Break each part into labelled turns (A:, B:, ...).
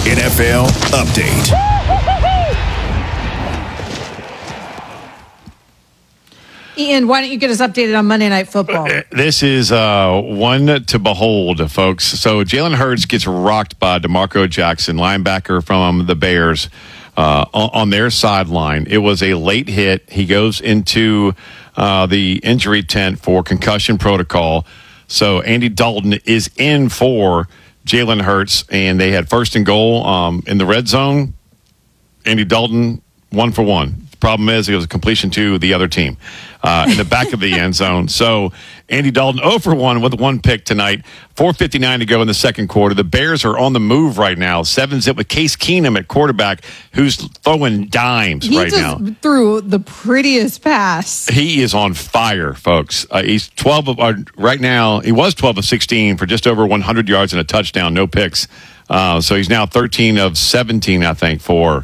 A: NFL Update.
B: Ian, why don't you get us updated on Monday Night Football?
C: This is one to behold, folks. So Jalen Hurts gets rocked by DeMarco Jackson, linebacker from the Bears, on their sideline. It was a late hit. He goes into the injury tent for concussion protocol. So Andy Dalton is in for Jalen Hurts, and they had first and goal in the red zone. Andy Dalton, 1 for 1. The problem is it was a completion to the other team in the back of the end zone. So Andy Dalton 0 for 1 with one pick tonight. 4:59 to go in the second quarter. The Bears are on the move right now. 7-zip with Case Keenum at quarterback, who's throwing dimes right now.
B: He just threw the prettiest pass.
C: He is on fire, folks. He's 12 of right now. He was 12 of 16 for just over 100 yards and a touchdown, no picks. So he's now 13 of 17, I think, for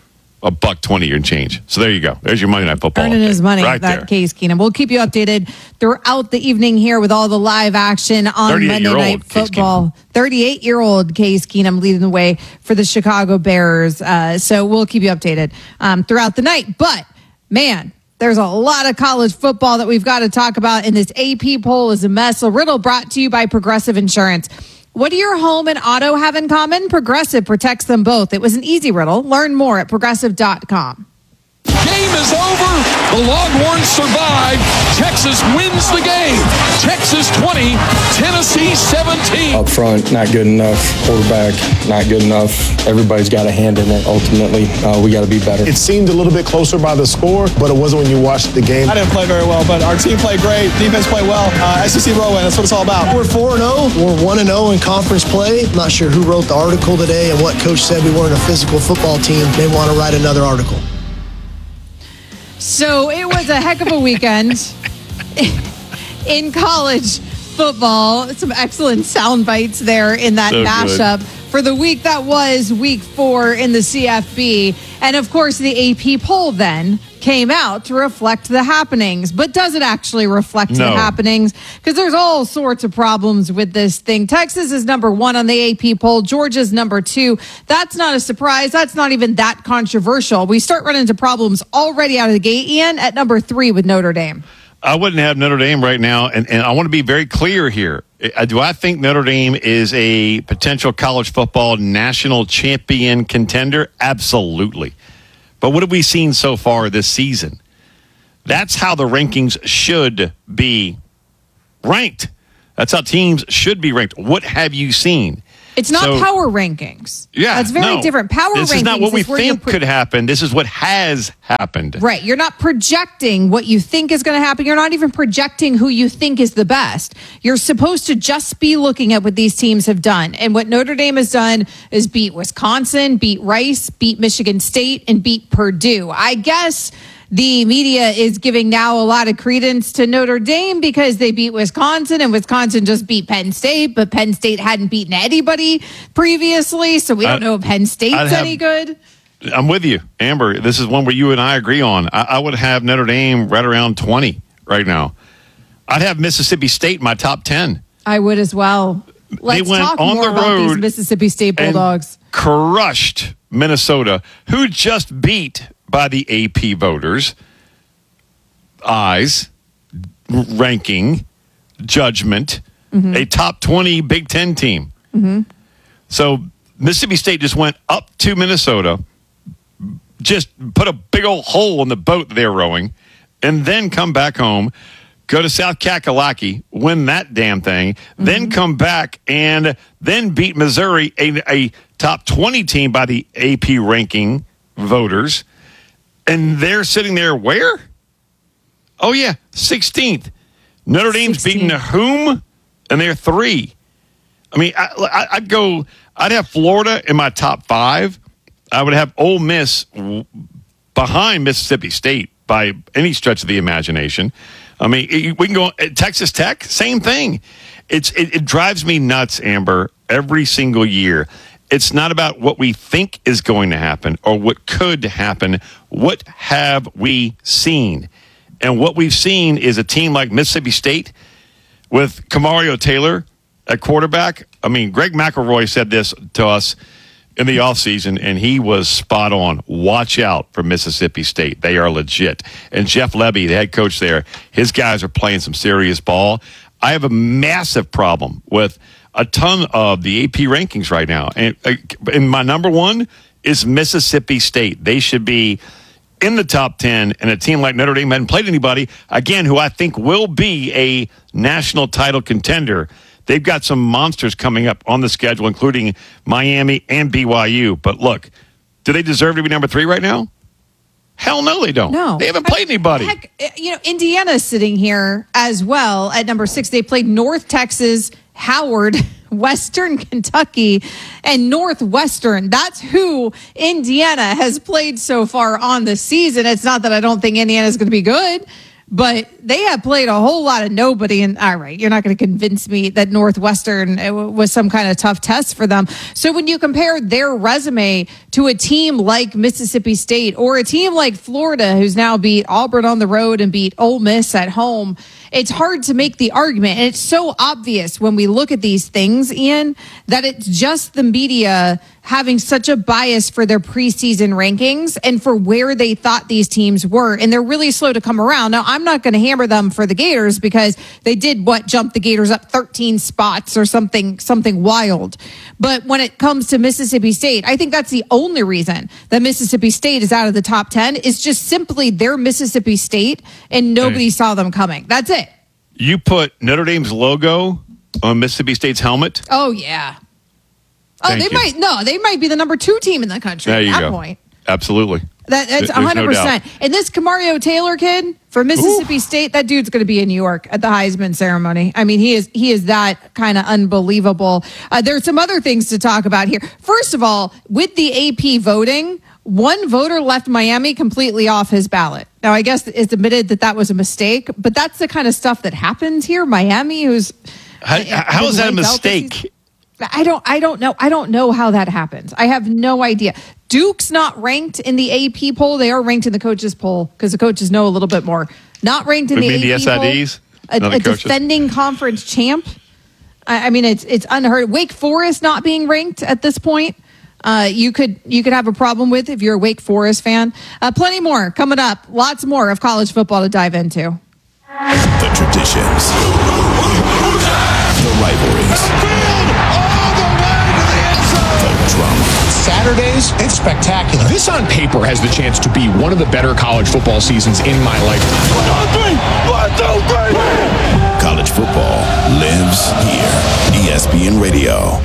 C: $120 and change. So there you go. There's your Monday Night Football.
B: Earning his money,
C: right
B: that
C: there.
B: Case Keenum. We'll keep you updated throughout the evening here with all the live action on Monday Night Football. 38-year-old Case Keenum leading the way for the Chicago Bears. So we'll keep you updated throughout the night. But, man, there's a lot of college football that we've got to talk about, and this AP poll is a mess. A riddle brought to you by Progressive Insurance. What do your home and auto have in common? Progressive protects them both. It was an easy riddle. Learn more at Progressive.com.
D: Game is over. The Longhorns survive. Texas wins the game. Texas 20, Tennessee 17.
E: Up front, not good enough. Quarterback, not good enough. Everybody's got a hand in it. Ultimately, we got to be better.
F: It seemed a little bit closer by the score, but it wasn't when you watched the game.
G: I didn't play very well, but our team played great. Defense played well. SEC road win. That's what it's all about.
H: We're 4-0. We're 1-0 in conference play. I'm not sure who wrote the article today and what coach said we weren't a physical football team. They want to write another article.
B: So it was a heck of a weekend in college football. Some excellent sound bites there in that mashup for the week that was week 4 in the CFB. And of course, the AP poll then came out to reflect the happenings. But does it actually reflect the happenings? Because there's all sorts of problems with this thing. Texas is number 1 on the AP poll. Georgia's number 2. That's not a surprise. That's not even that controversial. We start running into problems already out of the gate, Ian, at number 3 with Notre Dame.
C: I wouldn't have Notre Dame right now, and I want to be very clear here. Do I think Notre Dame is a potential college football national champion contender? Absolutely. But what have we seen so far this season? That's how the rankings should be ranked. That's how teams should be ranked. What have you seen?
B: It's not power rankings.
C: Yeah,
B: that's very different. Power rankings. This
C: is not what we think could happen. This is what has happened.
B: Right. You're not projecting what you think is going to happen. You're not even projecting who you think is the best. You're supposed to just be looking at what these teams have done. And what Notre Dame has done is beat Wisconsin, beat Rice, beat Michigan State, and beat Purdue. I guess the media is giving now a lot of credence to Notre Dame because they beat Wisconsin, and Wisconsin just beat Penn State, but Penn State hadn't beaten anybody previously, so we don't know if Penn State's any good.
C: I'm with you, Amber. This is one where you and I agree on. I would have Notre Dame right around 20 right now. I'd have Mississippi State in my top 10.
B: I would as well. Let's talk more about these Mississippi State Bulldogs.
C: And crushed Minnesota, who just beat, by the AP voters' eyes, ranking, judgment, a top 20 Big Ten team. So Mississippi State just went up to Minnesota, just put a big old hole in the boat they're rowing, and then come back home, go to South Kakalaki, win that damn thing, then come back and then beat Missouri, a top 20 team by the AP ranking voters. And they're sitting there where? Oh, yeah, 16th. Notre Dame's beaten whom? And they're 3. I mean, I'd have Florida in my top 5. I would have Ole Miss behind Mississippi State by any stretch of the imagination. I mean, we can go Texas Tech, same thing. It drives me nuts, Amber, every single year. It's not about what we think is going to happen or what could happen. What have we seen? And what we've seen is a team like Mississippi State with Kamario Taylor at quarterback. I mean, Greg McElroy said this to us in the offseason, and he was spot on. Watch out for Mississippi State. They are legit. And Jeff Lebby, the head coach there, his guys are playing some serious ball. I have a massive problem with a ton of the AP rankings right now. And my number one is Mississippi State. They should be in the top 10, and a team like Notre Dame hadn't played anybody, again, who I think will be a national title contender. They've got some monsters coming up on the schedule, including Miami and BYU. But look, do they deserve to be number 3 right now? Hell no, they don't.
B: No.
C: They haven't played anybody.
B: Heck, Indiana's sitting here as well at number 6. They played North Texas, Howard, Western Kentucky, and Northwestern. That's who Indiana has played so far on the season. It's not that I don't think Indiana's going to be good, but they have played a whole lot of nobody. And all right, you're not going to convince me that Northwestern was some kind of tough test for them. So when you compare their resume to a team like Mississippi State or a team like Florida, who's now beat Auburn on the road and beat Ole Miss at home, it's hard to make the argument. And it's so obvious when we look at these things, Ian, that it's just the media having such a bias for their preseason rankings and for where they thought these teams were. And they're really slow to come around. Now, I'm not going to hammer them for the Gators because they did jump the Gators up 13 spots or something wild. But when it comes to Mississippi State, I think that's the only reason that Mississippi State is out of the top 10 is just simply they're Mississippi State and nobody saw them coming. That's it.
C: You put Notre Dame's logo on Mississippi State's helmet?
B: Oh, yeah.
C: Thank you.
B: They might be the number 2 team in the country
C: there
B: at
C: you
B: that
C: go.
B: point.
C: Absolutely.
B: That's
C: There's
B: 100%.
C: no doubt.
B: And this Kamario Taylor kid for Mississippi State, that dude's going to be in New York at the Heisman ceremony. I mean, he is that kind of unbelievable. There's some other things to talk about here. First of all, with the AP voting, one voter left Miami completely off his ballot. Now, I guess it's admitted that was a mistake, but that's the kind of stuff that happens here. Miami, who's
C: how is that a mistake?
B: I don't know. I don't know how that happens. I have no idea. Duke's not ranked in the AP poll. They are ranked in the coaches poll because the coaches know a little bit more. Not ranked in the AP
C: SIDs?
B: poll. A defending conference champ. I mean, it's unheard. Wake Forest not being ranked at this point. You could have a problem with if you're a Wake Forest fan. Plenty more coming up. Lots more of college football to dive into.
A: The traditions. The rivalries. The drama.
I: Saturdays, it's spectacular. This on paper has the chance to be one of the better college football seasons in my lifetime.
A: 1, 2, 3. College football lives here. ESPN Radio.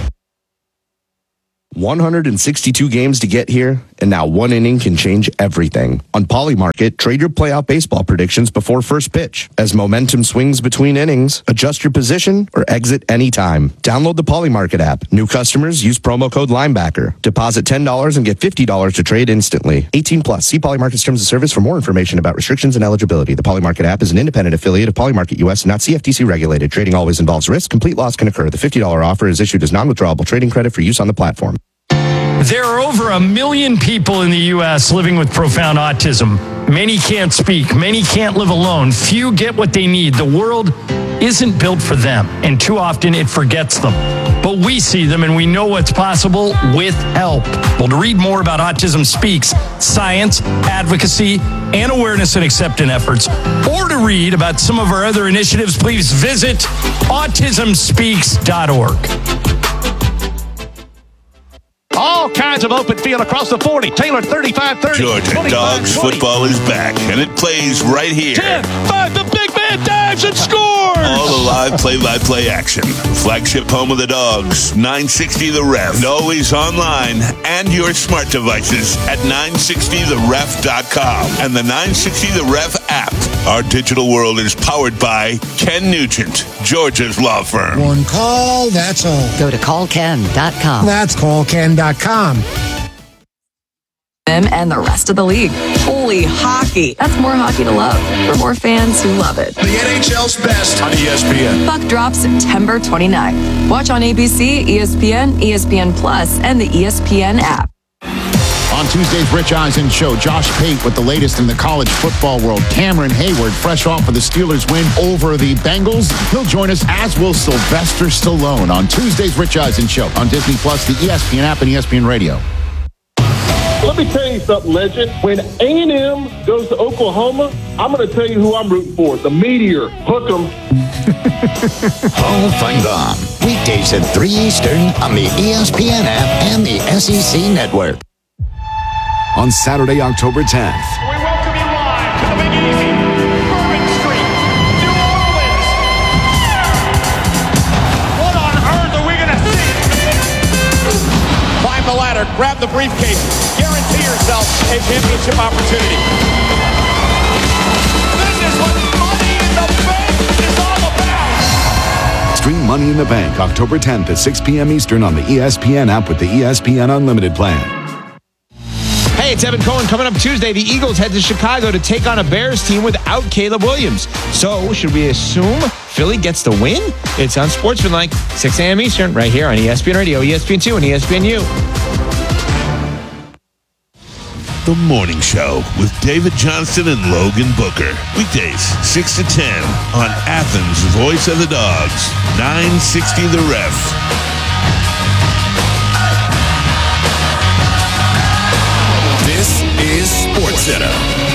J: 162 games to get here, and now one inning can change everything. On Polymarket, trade your playout baseball predictions before first pitch. As momentum swings between innings, adjust your position or exit anytime. Download the Polymarket app. New customers use promo code Linebacker. Deposit $10 and get $50 to trade instantly. 18 plus. See Polymarket's terms of service for more information about restrictions and eligibility. The Polymarket app is an independent affiliate of Polymarket US, not CFTC regulated. Trading always involves risk. Complete loss can occur. The $50 offer is issued as non-withdrawable trading credit for use on the platform.
K: There are over 1 million people in the U.S. living with profound autism. Many can't speak. Many can't live alone. Few get what they need. The world isn't built for them, and too often it forgets them. But we see them, and we know what's possible with help. Well, to read more about Autism Speaks, science, advocacy, and awareness and acceptance efforts, or to read about some of our other initiatives, please visit autismspeaks.org.
L: All kinds of open field across the 40. Taylor 35-30.
A: Georgia Dogs football is back, and it plays right here.
L: 10-5, the big man dives and scores!
A: All the live play-by-play action. Flagship home of the Dogs, 960 The Ref. And always online and your smart devices at 960theref.com and the 960 The Ref app. Our digital world is powered by Ken Nugent, Georgia's law firm.
M: One call, that's all.
N: Go to callken.com.
M: That's callken.com.
O: And the rest of the league. Holy hockey. That's more hockey to love for more fans who love it.
I: The NHL's best
A: on ESPN.
O: Puck drops September 29th. Watch on ABC, ESPN, ESPN Plus, and the ESPN app.
I: On Tuesday's Rich Eisen Show, Josh Pate with the latest in the college football world. Cameron Hayward, fresh off of the Steelers win over the Bengals. He'll join us, as will Sylvester Stallone, on Tuesday's Rich Eisen Show on Disney Plus, the ESPN app, and ESPN Radio.
P: Let me tell you something, legend. When A&M goes to Oklahoma, I'm going to tell you who I'm rooting for. The Meteor. Hook 'em.
Q: All fun gone. Weekdays at 3 Eastern on the ESPN app and the SEC Network.
R: On Saturday, October 10th.
L: We welcome you live to the Big Easy, Bourbon Street, New Orleans. What on earth are we going to see? Climb the ladder, grab the briefcase, guarantee yourself a championship opportunity. This is what Money in the Bank is all about.
R: Stream Money in the Bank October 10th at 6 p.m. Eastern on the ESPN app with the ESPN Unlimited plan.
S: Hey, it's Evan Cohen. Coming up Tuesday, the Eagles head to Chicago to take on a Bears team without Caleb Williams. So, should we assume Philly gets the win? It's on Sportsmanlike, 6 a.m. Eastern, right here on ESPN Radio, ESPN2, and ESPNU.
A: The Morning Show with David Johnston and Logan Booker. Weekdays, 6 to 10 on Athens' Voice of the Dogs, 960 The Ref.
Q: This is SportsCenter.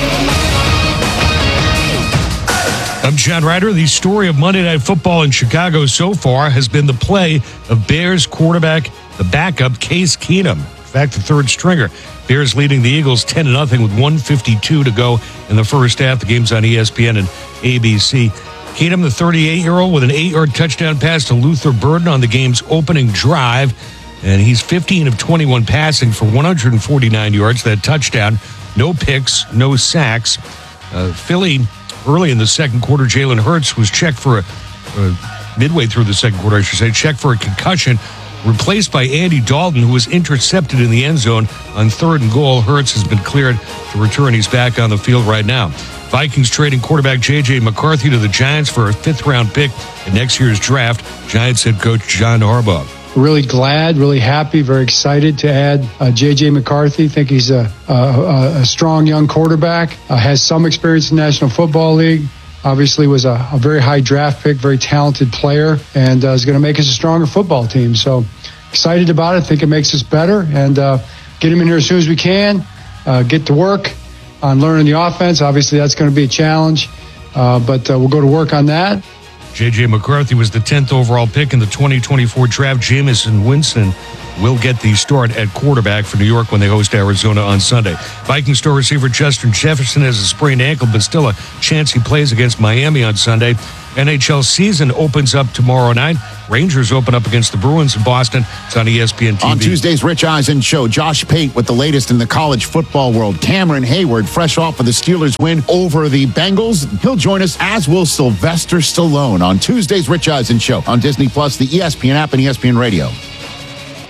T: I'm John Ryder. The story of Monday Night Football in Chicago so far has been the play of Bears quarterback, the backup, Case Keenum. In fact, the third stringer. Bears leading the Eagles 10-0 with 1:52 to go in the first half. The game's on ESPN and ABC. Keenum, the 38-year-old, with an 8-yard touchdown pass to Luther Burden on the game's opening drive. And he's 15 of 21 passing for 149 yards. That touchdown, no picks, no sacks. Philly, early in the second quarter, Jalen Hurts was checked for midway through the second quarter, I should say, checked for a concussion, replaced by Andy Dalton, who was intercepted in the end zone on 3rd and goal. Hurts has been cleared to return. He's back on the field right now. Vikings trading quarterback J.J. McCarthy to the Giants for a 5th-round pick in next year's draft. Giants head coach John Harbaugh.
U: Really glad, really happy, very excited to add J.J. McCarthy. Think he's a strong young quarterback, has some experience in the National Football League. Obviously was a very high draft pick, very talented player, and is going to make us a stronger football team. So excited about it. Think it makes us better, and get him in here as soon as we can. Get to work on learning the offense. Obviously that's going to be a challenge, but we'll go to work on that.
T: J.J. McCarthy was the 10th overall pick in the 2024 draft. Jameis Winston will get the start at quarterback for New York when they host Arizona on Sunday. Vikings star receiver Justin Jefferson has a sprained ankle, but still a chance he plays against Miami on Sunday. NHL season opens up tomorrow night. Rangers open up against the Bruins in Boston. It's on ESPN TV.
I: On Tuesday's Rich Eisen Show, Josh Pate with the latest in the college football world. Cameron Hayward, fresh off of the Steelers win over the Bengals. He'll join us, as will Sylvester Stallone, on Tuesday's Rich Eisen Show on Disney Plus, the ESPN app, and ESPN Radio.